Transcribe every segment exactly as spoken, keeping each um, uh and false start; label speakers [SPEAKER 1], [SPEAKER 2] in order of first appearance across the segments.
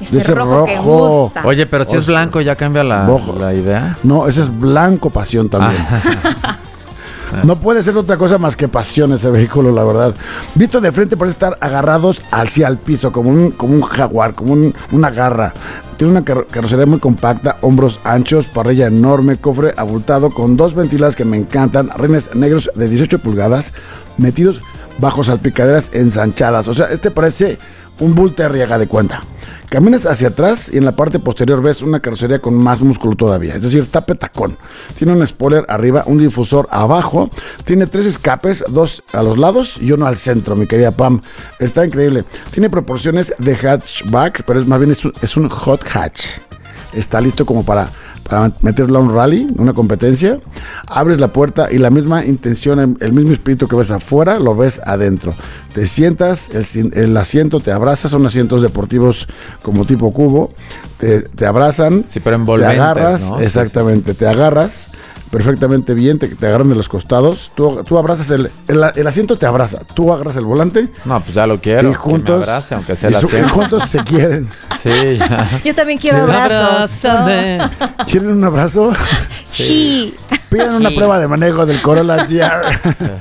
[SPEAKER 1] Ese,
[SPEAKER 2] de ese
[SPEAKER 1] rojo,
[SPEAKER 2] rojo.
[SPEAKER 1] que gusta.
[SPEAKER 3] Oye, pero si
[SPEAKER 2] O
[SPEAKER 3] es
[SPEAKER 2] sea,
[SPEAKER 3] blanco ya cambia la,
[SPEAKER 2] rojo.
[SPEAKER 3] la idea.
[SPEAKER 2] No, ese es blanco pasión también. No puede ser otra cosa más que pasión ese vehículo, la verdad. Visto de frente parece estar agarrados hacia el piso, como un, como un jaguar, como un, una garra. Tiene una car- carrocería muy compacta, hombros anchos, parrilla enorme, cofre abultado con dos ventiladas que me encantan, rines negros de dieciocho pulgadas, metidos bajo salpicaderas ensanchadas. O sea, este parece un Bull Terrier, haga de cuenta. Caminas hacia atrás y en la parte posterior ves una carrocería con más músculo todavía. Es decir, está petacón. Tiene un spoiler arriba, un difusor abajo. Tiene tres escapes, dos a los lados y uno al centro, mi querida Pam. Está increíble. Tiene proporciones de hatchback, pero es más bien es un, es un hot hatch. Está listo como para, para meterlo a un rally, una competencia. Abres la puerta y la misma intención, el mismo espíritu que ves afuera, lo ves adentro. Te sientas, el, el asiento te abraza, son asientos deportivos como tipo cubo. Te, te abrazan,
[SPEAKER 3] Sí, pero envolventes,
[SPEAKER 2] te agarras,
[SPEAKER 3] ¿no? Sí,
[SPEAKER 2] exactamente,
[SPEAKER 3] sí, sí.
[SPEAKER 2] te agarras perfectamente bien, te, te agarran de los costados. Tú, tú abrazas el, el, el asiento, te abraza. Tú agarras el volante.
[SPEAKER 3] No, pues ya lo quiero.
[SPEAKER 2] Y juntos,
[SPEAKER 3] que me abrace, aunque sea
[SPEAKER 2] y
[SPEAKER 3] la
[SPEAKER 2] su- y
[SPEAKER 3] cena.
[SPEAKER 2] juntos se quieren.
[SPEAKER 3] Sí, ya.
[SPEAKER 1] Yo también quiero abrazos.
[SPEAKER 3] Abrázame.
[SPEAKER 2] ¿Quieren un abrazo?
[SPEAKER 1] Sí.
[SPEAKER 2] Pidan una
[SPEAKER 3] Sí.
[SPEAKER 2] prueba de manejo del Corolla G R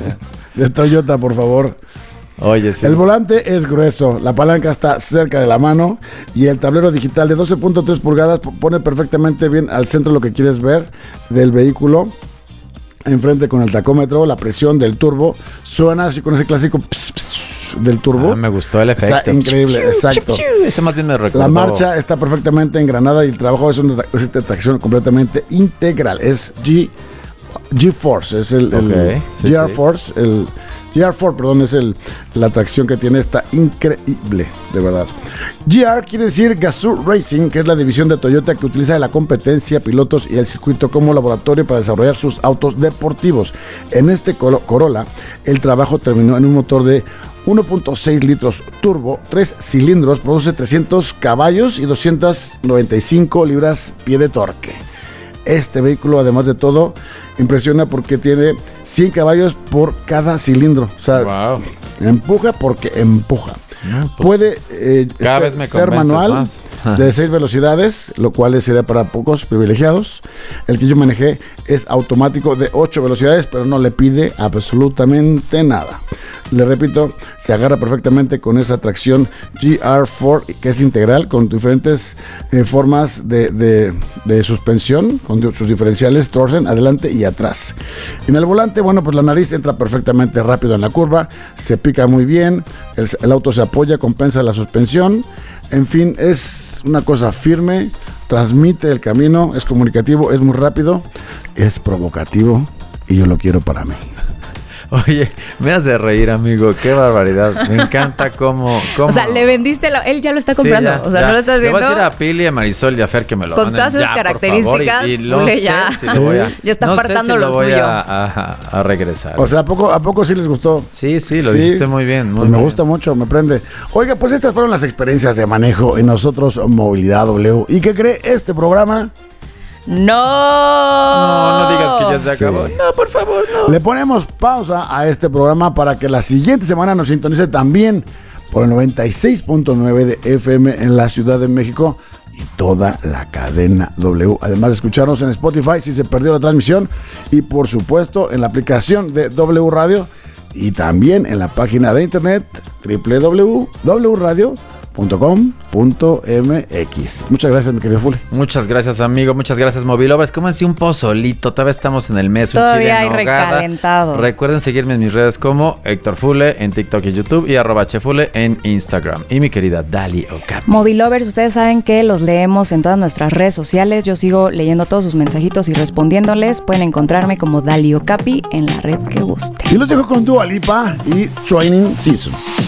[SPEAKER 2] de Toyota, por favor.
[SPEAKER 3] Oye, sí.
[SPEAKER 2] El volante es grueso, la palanca está cerca de la mano y el tablero digital de doce punto tres pulgadas p- pone perfectamente bien al centro lo que quieres ver del vehículo. Enfrente con el tacómetro, la presión del turbo suena así con ese clásico ps, ps, del turbo.
[SPEAKER 3] Ah, me gustó el efecto.
[SPEAKER 2] Está increíble, exacto.
[SPEAKER 3] Ese más bien me recordó.
[SPEAKER 2] La marcha está perfectamente engranada y el trabajo es una es esta tracción completamente integral. Es G G-Force, es el, el
[SPEAKER 3] Ok, sí,
[SPEAKER 2] G R
[SPEAKER 3] sí.
[SPEAKER 2] Force, el G R cuatro, perdón, es el, la tracción que tiene, está increíble, de verdad. G R quiere decir Gazoo Racing, que es la división de Toyota que utiliza la competencia, pilotos y el circuito como laboratorio para desarrollar sus autos deportivos. En este Colo- Corolla, el trabajo terminó en un motor de uno punto seis litros turbo, tres cilindros, produce trescientos caballos y doscientas noventa y cinco libras-pie de torque. Este vehículo, además de todo, impresiona porque tiene cien caballos por cada cilindro. O sea,
[SPEAKER 3] Wow.
[SPEAKER 2] empuja porque empuja.
[SPEAKER 3] No, pues,
[SPEAKER 2] Puede eh,
[SPEAKER 3] cada
[SPEAKER 2] este,
[SPEAKER 3] vez me
[SPEAKER 2] ser
[SPEAKER 3] convences
[SPEAKER 2] manual
[SPEAKER 3] más.
[SPEAKER 2] de seis velocidades, lo cual sería para pocos privilegiados. El que yo manejé es automático de ocho velocidades, pero no le pide absolutamente nada. Le repito, se agarra perfectamente con esa tracción G R cuatro, que es integral, con diferentes eh, formas de, de, de suspensión, con di- sus diferenciales torsen adelante y atrás. En el volante, bueno, pues la nariz entra perfectamente rápido en la curva, se pica muy bien, el, el auto se apoya, compensa la suspensión. En fin, es una cosa firme, transmite el camino, es comunicativo, es muy rápido, es provocativo y yo lo quiero para mí.
[SPEAKER 3] Oye, me has de reír, amigo. Qué barbaridad. Me encanta cómo... cómo...
[SPEAKER 1] O sea, le vendiste, la- él ya lo está
[SPEAKER 3] Sí,
[SPEAKER 1] comprando.
[SPEAKER 3] ya,
[SPEAKER 1] o sea,
[SPEAKER 3] ya.
[SPEAKER 1] no lo estás
[SPEAKER 3] Le
[SPEAKER 1] viendo.
[SPEAKER 3] voy a decir a Pili, a Marisol y a Fer que me lo
[SPEAKER 1] Con
[SPEAKER 3] manden
[SPEAKER 1] todas esas
[SPEAKER 3] ya, por favor, y-
[SPEAKER 1] características,
[SPEAKER 3] y, no
[SPEAKER 1] Ule,
[SPEAKER 3] sé
[SPEAKER 1] ya.
[SPEAKER 3] si lo voy a,
[SPEAKER 1] Ya está
[SPEAKER 3] no sé
[SPEAKER 1] apartando
[SPEAKER 3] si
[SPEAKER 1] lo
[SPEAKER 3] lo voy
[SPEAKER 1] suyo.
[SPEAKER 3] a, a- a regresar.
[SPEAKER 2] O sea, ¿a poco, a poco sí les gustó?
[SPEAKER 3] sí, sí, lo
[SPEAKER 2] Sí.
[SPEAKER 3] dijiste muy bien. Muy
[SPEAKER 2] Pues me
[SPEAKER 3] bien.
[SPEAKER 2] gusta mucho, me prende. Oiga, pues estas fueron las experiencias de manejo en nosotros Movilidad W. ¿Y qué cree este programa?
[SPEAKER 1] No.
[SPEAKER 3] No, no digas que ya se
[SPEAKER 2] Sí.
[SPEAKER 3] acabó. No, por favor, no.
[SPEAKER 2] Le ponemos pausa a este programa para que la siguiente semana nos sintonice también por el noventa y seis punto nueve de F M en la Ciudad de México y toda la cadena W. Además de escucharnos en Spotify si se perdió la transmisión y por supuesto en la aplicación de W Radio y también en la página de internet doble u doble u doble u punto w radio punto com punto m x. Muchas gracias, mi querido Fule.
[SPEAKER 3] Muchas gracias, amigo. Muchas gracias, Movilovers. Cómanse un pozolito. Todavía estamos en el mes. Un
[SPEAKER 1] Todavía
[SPEAKER 3] chile en
[SPEAKER 1] hay
[SPEAKER 3] nogada.
[SPEAKER 1] recalentado.
[SPEAKER 3] Recuerden seguirme en mis redes como Héctor Fule en TikTok y YouTube y arroba chefule en Instagram. Y mi querida Dali Okapi.
[SPEAKER 1] Movilovers, ustedes saben que los leemos en todas nuestras redes sociales. Yo sigo leyendo todos sus mensajitos y respondiéndoles. Pueden encontrarme como Dali Okapi en la red que guste.
[SPEAKER 2] Y los dejo con Dua Lipa y Training Season.